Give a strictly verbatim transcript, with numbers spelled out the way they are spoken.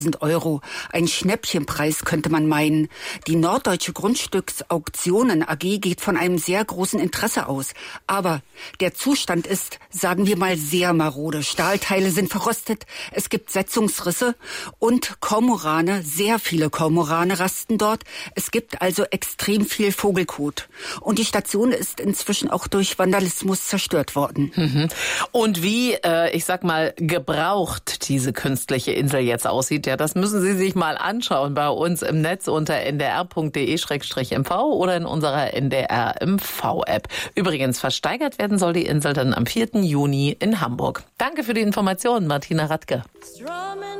Euro. Ein Schnäppchenpreis könnte man meinen. Die Norddeutsche Grundstücksauktionen A G geht von einem sehr großen Interesse aus. Aber der Zustand ist, sagen wir mal, sehr marode. Stahlteile sind verrostet, es gibt Setzungsrisse und Kormorane, sehr viele Kormorane rasten dort. Es gibt also extrem viel Vogelkot. Und die Station ist inzwischen auch durch Vandalismus zerstört worden. Mhm. Und wie, äh, ich sag mal, gebraucht diese künstliche Insel jetzt aussieht, ja, das müssen Sie sich mal anschauen bei uns im Netz unter n d r punkt d e schrägstrich m v oder in unserer N D R M V-App. Übrigens, versteigert werden soll die Insel dann am vierten Juni in Hamburg. Danke für die Informationen, Martina Radke.